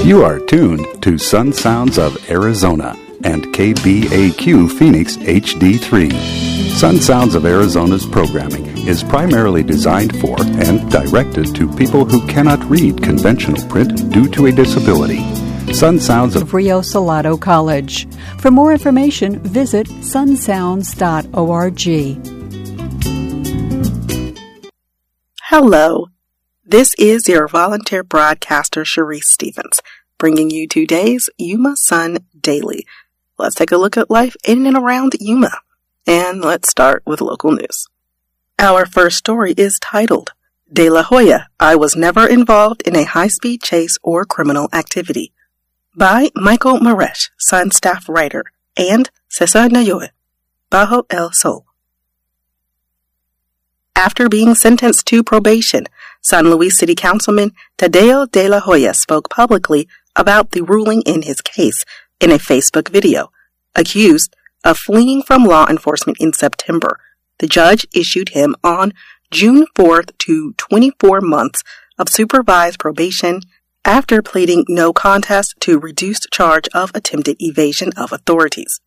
You are tuned to Sun Sounds of Arizona and KBAQ Phoenix HD3. Sun Sounds of Arizona's programming is primarily designed for and directed to people who cannot read conventional print due to a disability. Sun Sounds of Rio Salado College. For more information, visit sunsounds.org. Hello. This is your volunteer broadcaster, Sharice Stevens, bringing you today's Yuma Sun Daily. Let's take a look at life in and around Yuma. And let's start with local news. Our first story is titled, De La Hoya, I was never involved in a high-speed chase or criminal activity, by Michael Maresh, Sun staff writer, and Cesar Nayoe, Bajo El Sol. After being sentenced to probation, San Luis City Councilman Tadeo De La Hoya spoke publicly about the ruling in his case in a Facebook video. Accused of fleeing from law enforcement in September, the judge issued him on June 4th to 24 months of supervised probation after pleading no contest to reduced charge of attempted evasion of authorities.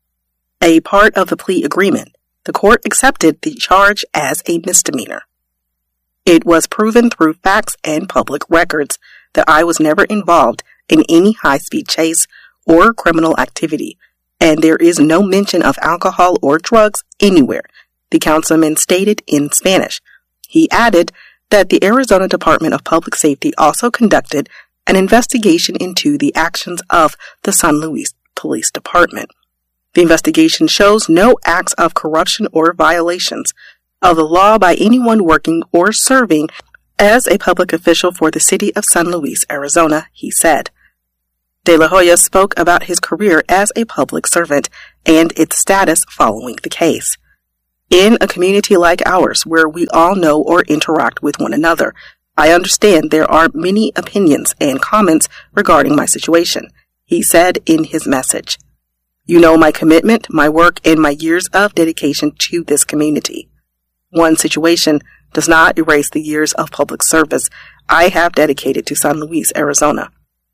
A part of the plea agreement, the court accepted the charge as a misdemeanor. It was proven through facts and public records that I was never involved in any high-speed chase or criminal activity, and there is no mention of alcohol or drugs anywhere, the councilman stated in Spanish. He added that the Arizona Department of Public Safety also conducted an investigation into the actions of the San Luis Police Department. The investigation shows no acts of corruption or violations of the law by anyone working or serving as a public official for the city of San Luis, Arizona, he said. De La Hoya spoke about his career as a public servant and its status following the case. In a community like ours, where we all know or interact with one another, I understand there are many opinions and comments regarding my situation, he said in his message. You know my commitment, my work, and my years of dedication to this community. One situation does not erase the years of public service I have dedicated to San Luis, Arizona.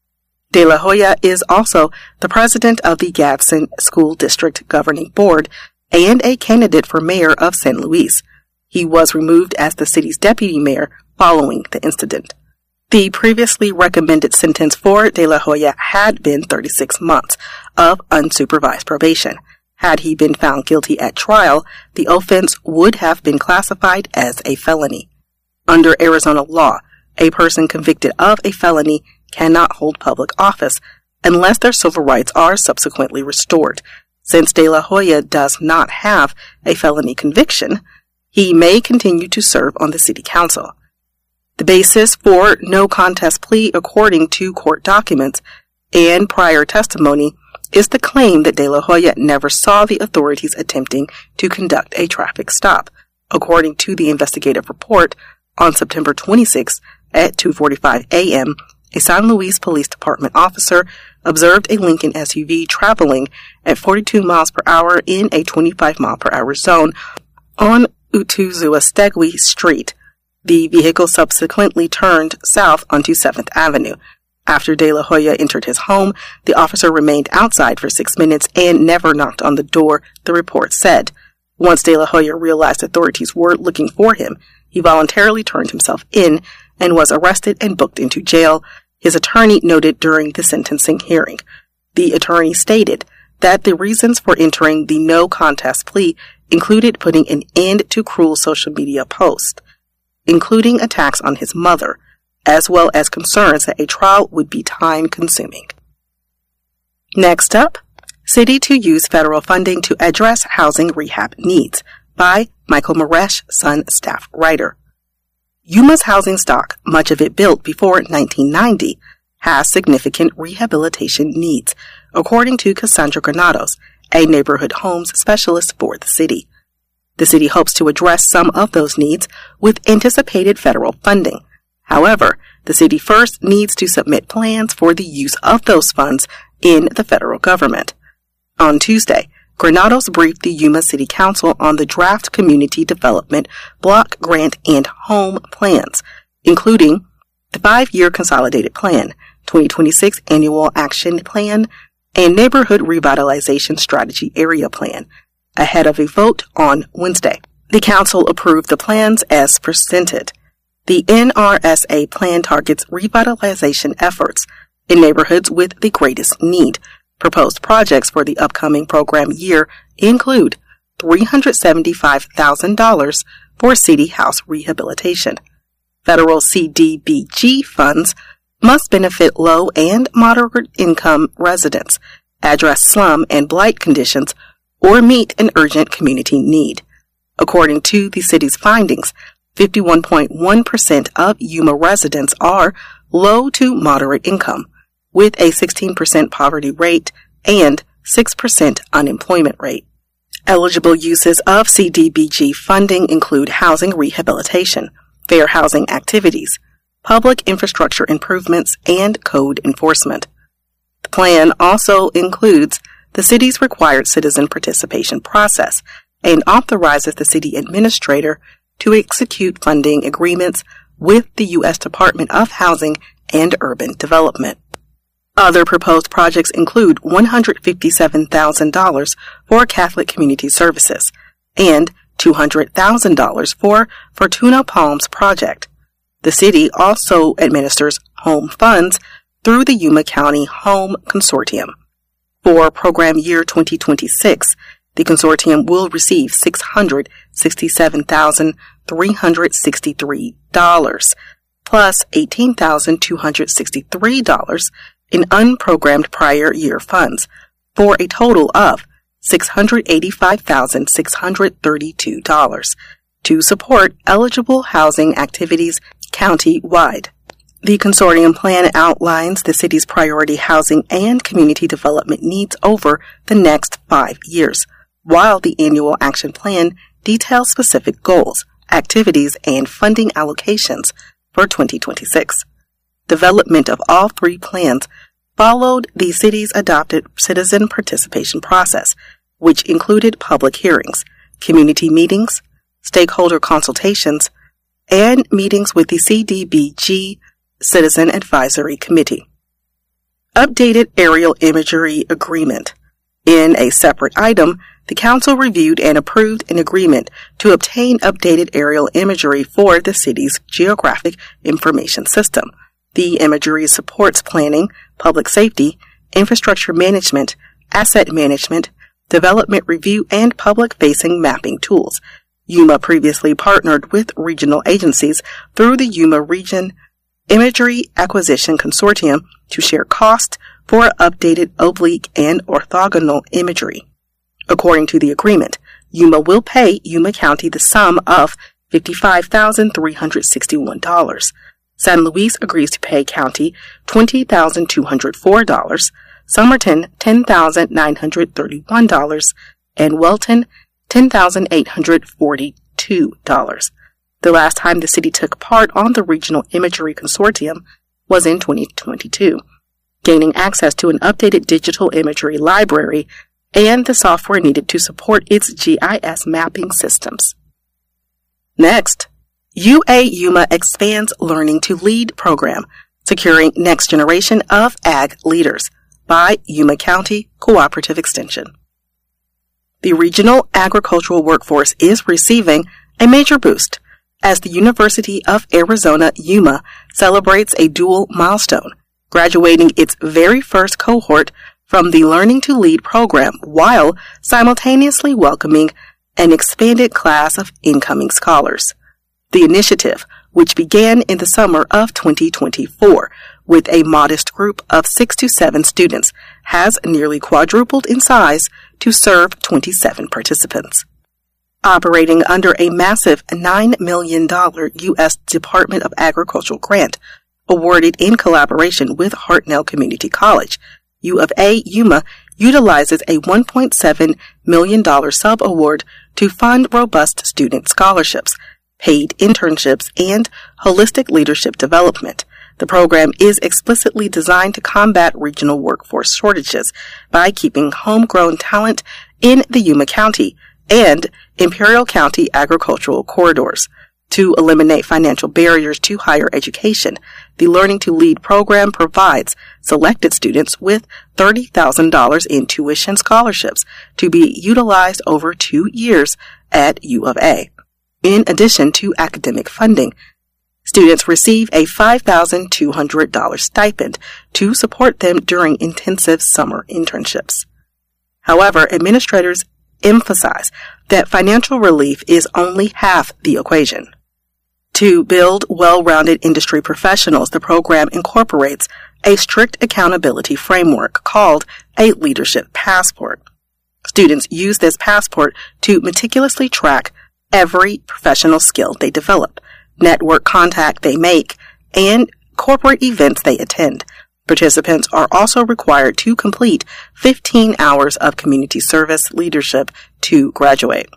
De La Hoya is also the president of the Gadsden School District Governing Board and a candidate for mayor of San Luis. He was removed as the city's deputy mayor following the incident. The previously recommended sentence for De La Hoya had been 36 months of unsupervised probation. Had he been found guilty at trial, the offense would have been classified as a felony. Under Arizona law, a person convicted of a felony cannot hold public office unless their civil rights are subsequently restored. Since De La Hoya does not have a felony conviction, he may continue to serve on the city council. The basis for no contest plea, according to court documents and prior testimony, is the claim that De La Hoya never saw the authorities attempting to conduct a traffic stop. According to the investigative report, on September 26 at 2:45 a.m., a San Luis Police Department officer observed a Lincoln SUV traveling at 42 miles per hour in a 25 mile per hour zone on Utuzuastegui Street. The vehicle subsequently turned south onto 7th Avenue. After De La Hoya entered his home, the officer remained outside for 6 minutes and never knocked on the door, the report said. Once De La Hoya realized authorities were looking for him, he voluntarily turned himself in and was arrested and booked into jail, his attorney noted during the sentencing hearing. The attorney stated that the reasons for entering the no contest plea included putting an end to cruel social media posts, including attacks on his mother, as well as concerns that a trial would be time-consuming. Next up, City to use federal funding to address housing rehab needs, by Michael Maresh, Sun staff writer. Yuma's housing stock, much of it built before 1990, has significant rehabilitation needs, according to Cassandra Granados, a neighborhood homes specialist for the city. The city hopes to address some of those needs with anticipated federal funding. However, the city first needs to submit plans for the use of those funds in the federal government. On Tuesday, Granados briefed the Yuma City Council on the draft community development block grant and home plans, including the 5-year Consolidated Plan, 2026 Annual Action Plan, and Neighborhood Revitalization Strategy Area Plan, ahead of a vote on Wednesday. The Council approved the plans as presented. The NRSA plan targets revitalization efforts in neighborhoods with the greatest need. Proposed projects for the upcoming program year include $375,000 for City House rehabilitation. Federal CDBG funds must benefit low and moderate income residents, address slum and blight conditions, or meet an urgent community need. According to the city's findings, 51.1% of Yuma residents are low to moderate income, with a 16% poverty rate and 6% unemployment rate. Eligible uses of CDBG funding include housing rehabilitation, fair housing activities, public infrastructure improvements, and code enforcement. The plan also includes the city's required citizen participation process and authorizes the city administrator to execute funding agreements with the U.S. Department of Housing and Urban Development. Other proposed projects include $157,000 for Catholic Community Services and $200,000 for Fortuna Palms Project. The city also administers home funds through the Yuma County Home Consortium. For program year 2026, the consortium will receive $667,363 plus $18,263 in unprogrammed prior year funds, for a total of $685,632 to support eligible housing activities county-wide. The consortium plan outlines the city's priority housing and community development needs over the next 5 years, while the annual action plan details specific goals, activities, and funding allocations for 2026. Development of all 3 plans followed the city's adopted citizen participation process, which included public hearings, community meetings, stakeholder consultations, and meetings with the CDBG Citizen Advisory Committee. Updated aerial imagery agreement. In a separate item, the Council reviewed and approved an agreement to obtain updated aerial imagery for the city's geographic information system. The imagery supports planning, public safety, infrastructure management, asset management, development review, and public-facing mapping tools. Yuma previously partnered with regional agencies through the Yuma Region Imagery Acquisition Consortium to share costs for updated oblique and orthogonal imagery. According to the agreement, Yuma will pay Yuma County the sum of $55,361. San Luis agrees to pay County $20,204, Somerton $10,931, and Welton $10,842. The last time the city took part on the Regional Imagery Consortium was in 2022, gaining access to an updated digital imagery library and the software needed to support its GIS mapping systems. Next, UA Yuma expands Learning to Lead program, securing next generation of ag leaders by Yuma County Cooperative Extension. The regional agricultural workforce is receiving a major boost as the University of Arizona Yuma celebrates a dual milestone, graduating its very first cohort from the Learning to Lead program while simultaneously welcoming an expanded class of incoming scholars. The initiative, which began in the summer of 2024 with a modest group of 6 to 7 students, has nearly quadrupled in size to serve 27 participants. Operating under a massive $9 million U.S. Department of Agriculture grant awarded in collaboration with Hartnell Community College, U of A Yuma utilizes a $1.7 million sub-award to fund robust student scholarships, paid internships, and holistic leadership development. The program is explicitly designed to combat regional workforce shortages by keeping homegrown talent in the Yuma County and Imperial County agricultural corridors. To eliminate financial barriers to higher education, the Learning to Lead program provides selected students with $30,000 in tuition scholarships to be utilized over 2 years at U of A. In addition to academic funding, students receive a $5,200 stipend to support them during intensive summer internships. However, administrators emphasize that financial relief is only half the equation. To build well-rounded industry professionals, the program incorporates a strict accountability framework called a leadership passport. Students use this passport to meticulously track every professional skill they develop, network contact they make, and corporate events they attend. Participants are also required to complete 15 hours of community service leadership to graduate.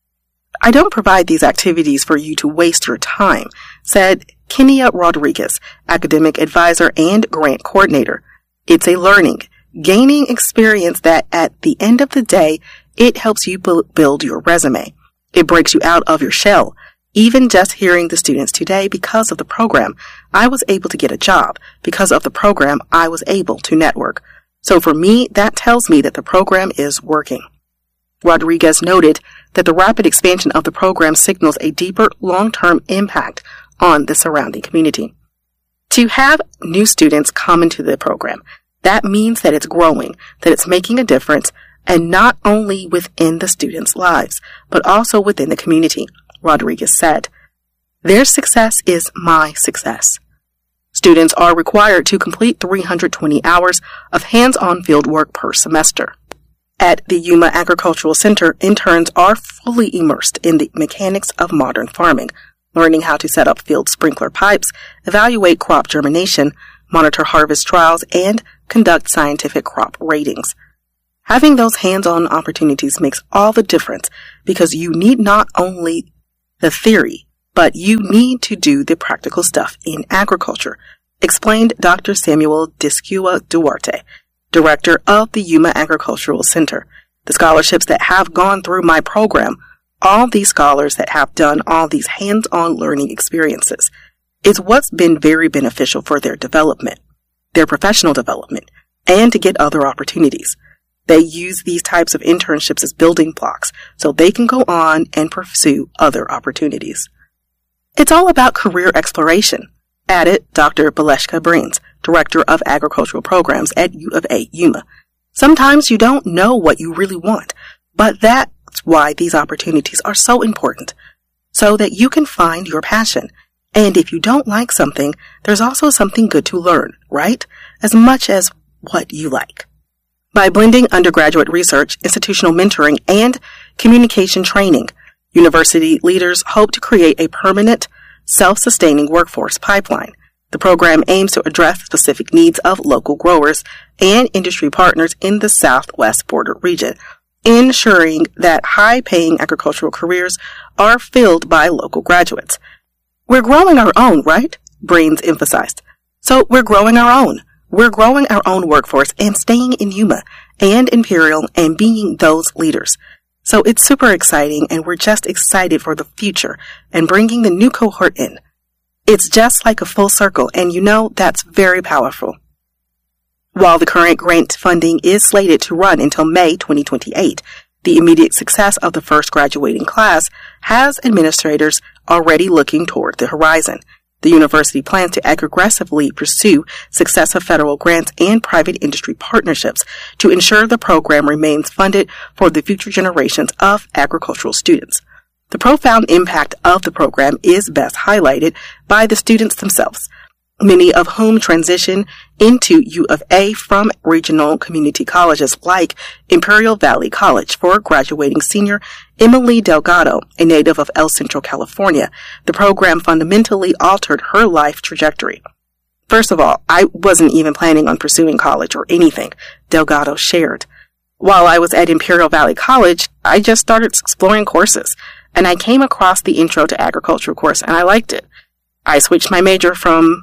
"I don't provide these activities for you to waste your time," said Kenia Rodriguez, academic advisor and grant coordinator. "It's a learning, gaining experience that at the end of the day, it helps you build your resume. It breaks you out of your shell. Even just hearing the students today, because of the program, I was able to get a job. Because of the program, I was able to network. So for me, that tells me that the program is working." Rodriguez noted that the rapid expansion of the program signals a deeper long-term impact on the surrounding community. To have new students come into the program, that means that it's growing, that it's making a difference, and not only within the students' lives, but also within the community, Rodriguez said. "Their success is my success." Students are required to complete 320 hours of hands-on field work per semester. At the Yuma Agricultural Center, interns are fully immersed in the mechanics of modern farming, learning how to set up field sprinkler pipes, evaluate crop germination, monitor harvest trials, and conduct scientific crop ratings. Having those hands-on opportunities makes all the difference because you need not only the theory, but you need to do the practical stuff in agriculture, explained Dr. Samuel Discua Duarte, director of the Yuma Agricultural Center. "The scholarships that have gone through my program, all these scholars that have done all these hands-on learning experiences, it's what's been very beneficial for their development, their professional development, and to get other opportunities. They use these types of internships as building blocks so they can go on and pursue other opportunities." "It's all about career exploration," added Dr. Baleshka Brains, Director of Agricultural Programs at U of A Yuma. "Sometimes you don't know what you really want, but that's why these opportunities are so important, so that you can find your passion. And if you don't like something, there's also something good to learn, right? As much as what you like." By blending undergraduate research, institutional mentoring, and communication training, university leaders hope to create a permanent, self-sustaining workforce pipeline. The program aims to address specific needs of local growers and industry partners in the southwest border region, ensuring that high-paying agricultural careers are filled by local graduates. "We're growing our own, right?" Brains emphasized. "So we're growing our own. We're growing our own workforce and staying in Yuma and Imperial and being those leaders. So it's super exciting, and we're just excited for the future and bringing the new cohort in. It's just like a full circle, and that's very powerful." While the current grant funding is slated to run until May 2028, the immediate success of the first graduating class has administrators already looking toward the horizon. The university plans to aggressively pursue successive federal grants and private industry partnerships to ensure the program remains funded for the future generations of agricultural students. The profound impact of the program is best highlighted by the students themselves, many of whom transition into U of A from regional community colleges like Imperial Valley College. For graduating senior Emily Delgado, a native of El Centro, California, the program fundamentally altered her life trajectory. "First of all, I wasn't even planning on pursuing college or anything," Delgado shared. "While I was at Imperial Valley College, I just started exploring courses, and I came across the Intro to Agriculture course, and I liked it. I switched my major from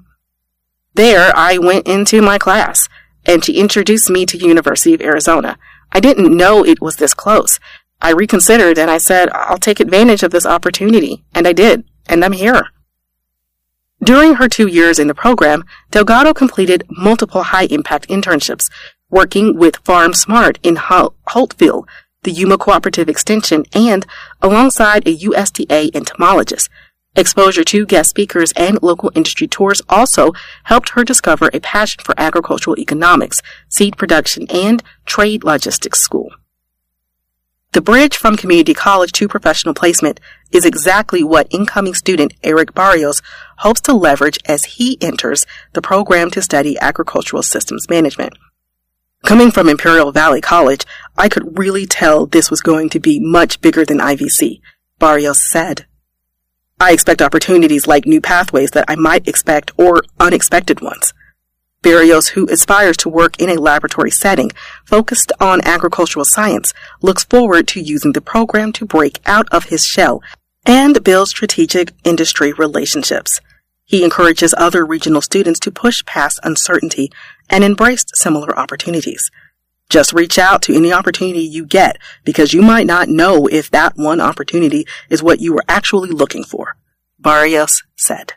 there. I went into my class, and she introduced me to University of Arizona. I didn't know it was this close. I reconsidered, and I said, I'll take advantage of this opportunity, and I did. and I'm here. During her 2 years in the program, Delgado completed multiple high-impact internships, working with Farm Smart in Holtville, the Yuma Cooperative Extension, and alongside a USDA entomologist. Exposure to guest speakers and local industry tours also helped her discover a passion for agricultural economics, seed production, and trade logistics school. The bridge from community college to professional placement is exactly what incoming student Eric Barrios hopes to leverage as he enters the program to study agricultural systems management. Coming from Imperial Valley College, I could really tell this was going to be much bigger than IVC, Barrios said. I expect opportunities like new pathways that I might expect or unexpected ones. Barrios, who aspires to work in a laboratory setting focused on agricultural science, looks forward to using the program to break out of his shell and build strategic industry relationships. He encourages other regional students to push past uncertainty and embrace similar opportunities. Just reach out to any opportunity you get, because you might not know if that one opportunity is what you were actually looking for, Barrios said.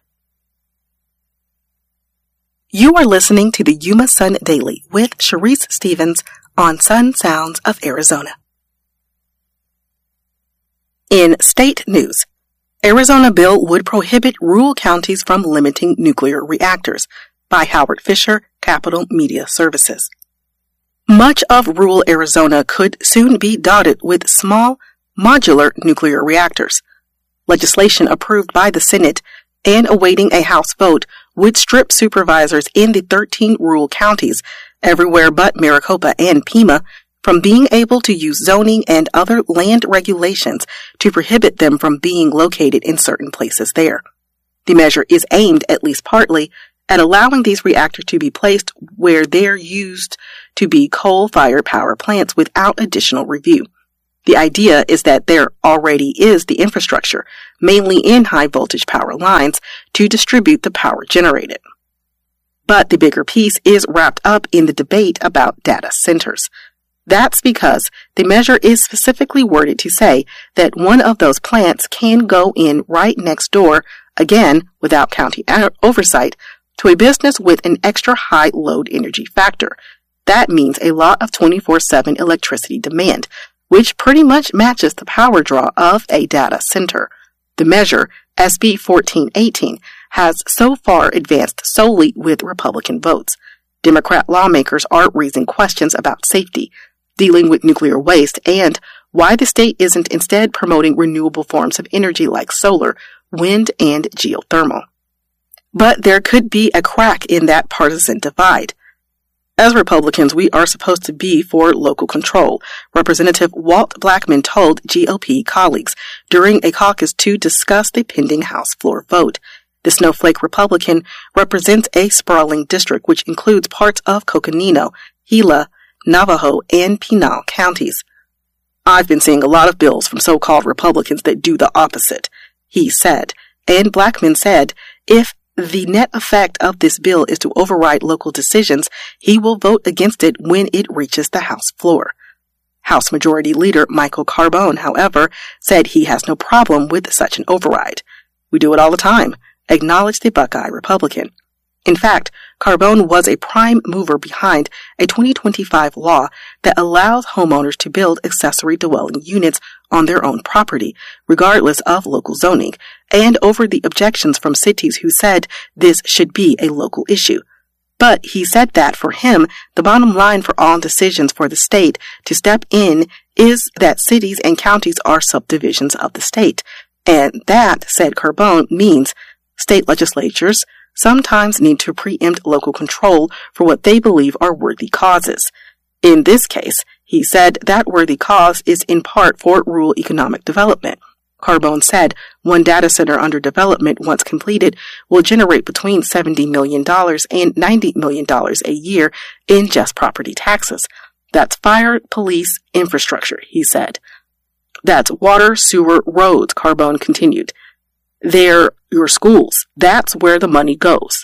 You are listening to the Yuma Sun Daily with Sharice Stevens on Sun Sounds of Arizona. In state news, Arizona bill would prohibit rural counties from limiting nuclear reactors, by Howard Fisher, Capital Media Services. Much of rural Arizona could soon be dotted with small, modular nuclear reactors. Legislation approved by the Senate and awaiting a House vote would strip supervisors in the 13 rural counties, everywhere but Maricopa and Pima, from being able to use zoning and other land regulations to prohibit them from being located in certain places there. The measure is aimed, at least partly, at allowing these reactors to be placed where they're used to be coal-fired power plants without additional review. The idea is that there already is the infrastructure, mainly in high-voltage power lines, to distribute the power generated. But the bigger piece is wrapped up in the debate about data centers. That's because the measure is specifically worded to say that one of those plants can go in right next door, again, without county oversight, to a business with an extra high load energy factor. That means a lot of 24/7 electricity demand, which pretty much matches the power draw of a data center. The measure, SB 1418, has so far advanced solely with Republican votes. Democrat lawmakers are raising questions about safety, dealing with nuclear waste, and why the state isn't instead promoting renewable forms of energy like solar, wind, and geothermal. But there could be a crack in that partisan divide. As Republicans, we are supposed to be for local control, Representative Walt Blackman told GOP colleagues during a caucus to discuss the pending House floor vote. The snowflake Republican represents a sprawling district which includes parts of Coconino, Gila, Navajo, and Pinal counties. I've been seeing a lot of bills from so-called Republicans that do the opposite, he said, and Blackman said if the net effect of this bill is to override local decisions, he will vote against it when it reaches the House floor. House Majority Leader Michael Carbone, however, said he has no problem with such an override. We do it all the time, acknowledged the Buckeye Republican. In fact, Carbone was a prime mover behind a 2025 law that allows homeowners to build accessory dwelling units on their own property, regardless of local zoning, and over the objections from cities who said this should be a local issue. But he said that for him, the bottom line for all decisions for the state to step in is that cities and counties are subdivisions of the state. And that, said Carbone, means state legislatures sometimes need to preempt local control for what they believe are worthy causes. In this case, he said that worthy cause is in part for rural economic development. Carbone said one data center under development, once completed, will generate between $70 million and $90 million a year in just property taxes. That's fire, police, infrastructure, he said. That's water, sewer, roads, Carbone continued. They're your schools. That's where the money goes.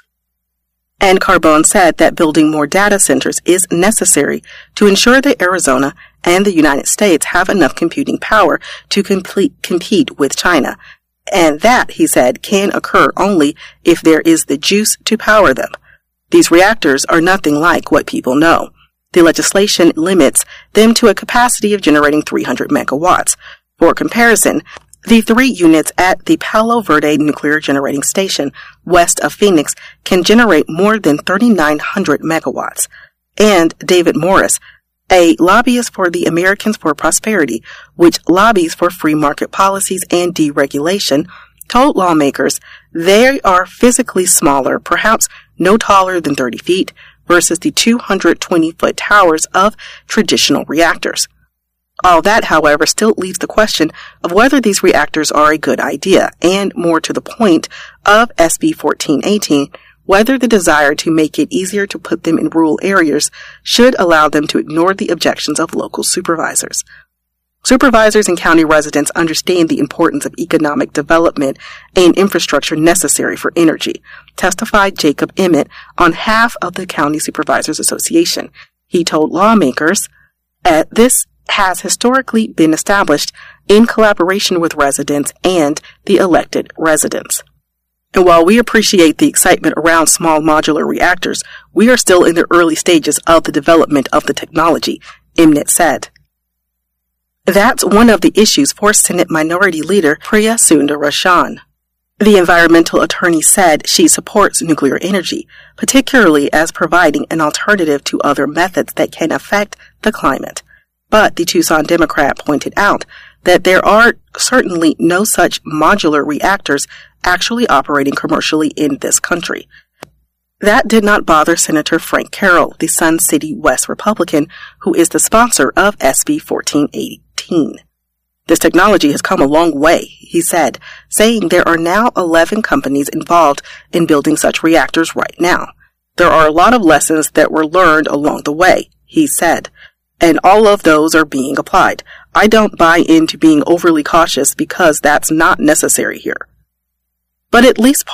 And Carbone said that building more data centers is necessary to ensure that Arizona and the United States have enough computing power to compete with China. And that, he said, can occur only if there is the juice to power them. These reactors are nothing like what people know. The legislation limits them to a capacity of generating 300 megawatts. For comparison, the 3 units at the Palo Verde Nuclear Generating Station, west of Phoenix, can generate more than 3,900 megawatts. And David Morris, a lobbyist for the Americans for Prosperity, which lobbies for free market policies and deregulation, told lawmakers they are physically smaller, perhaps no taller than 30 feet, versus the 220-foot towers of traditional reactors. All that, however, still leaves the question of whether these reactors are a good idea, and more to the point of SB 1418, whether the desire to make it easier to put them in rural areas should allow them to ignore the objections of local supervisors. Supervisors and county residents understand the importance of economic development and infrastructure necessary for energy, testified Jacob Emmett on behalf of the County Supervisors Association. He told lawmakers, this has historically been established in collaboration with residents and the elected residents. And while we appreciate the excitement around small modular reactors, we are still in the early stages of the development of the technology, Emmett said. That's one of the issues for Senate Minority Leader Priya Sundararajan. The environmental attorney said she supports nuclear energy, particularly as providing an alternative to other methods that can affect the climate. But the Tucson Democrat pointed out that there are certainly no such modular reactors actually operating commercially in this country. That did not bother Senator Frank Carroll, the Sun City West Republican, who is the sponsor of SB 1418. This technology has come a long way, he said, saying there are now 11 companies involved in building such reactors right now. There are a lot of lessons that were learned along the way, he said, and all of those are being applied. I don't buy into being overly cautious because that's not necessary here. But at least